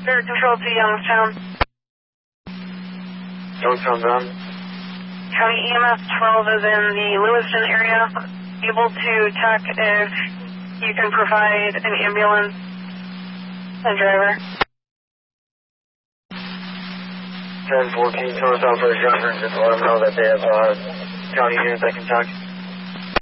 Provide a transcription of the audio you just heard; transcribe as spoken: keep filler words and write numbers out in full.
Spirit Control to Youngstown. Youngstown down. County E M S twelve is in the Lewiston area. Able to check if you can provide an ambulance and driver. ten fourteen, Toronto Southwest Driver, just let them know that they have uh, county units that can talk.